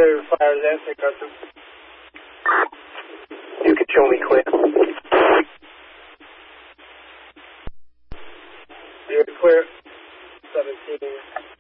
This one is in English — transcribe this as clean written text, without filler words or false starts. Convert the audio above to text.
clear to fire that, St. Carson. You can show me clear. You're clear. 17.